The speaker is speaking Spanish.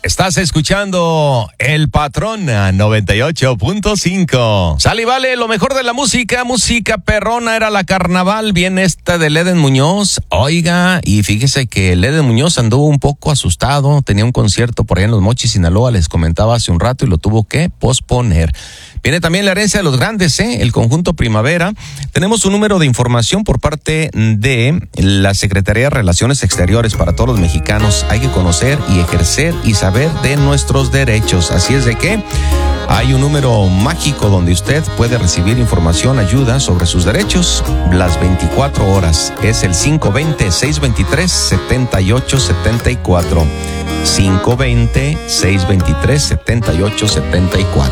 Estás escuchando El Patrón 98.5. Sale y vale, lo mejor de la música perrona era la Carnaval. Viene esta de Leden Muñoz. Oiga, y fíjese que Leden Muñoz anduvo un poco asustado. Tenía un concierto por allá en Los Mochis, Sinaloa, les comentaba hace un rato, y lo tuvo que posponer. Viene también la herencia de los grandes, el conjunto Primavera. Tenemos un número de información por parte de la Secretaría de Relaciones Exteriores para todos los mexicanos. Hay que conocer y ejercer y saber de nuestros derechos. Así es de que hay un número mágico donde usted puede recibir información, ayuda sobre sus derechos las 24 horas. Es el 520-623-7874. 520-623-7874.